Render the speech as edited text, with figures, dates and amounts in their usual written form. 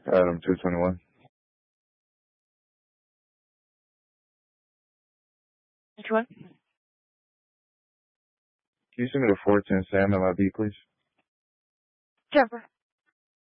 Adam 221. Which one? Can you send me the 410 Sam MIB, please? Jumper.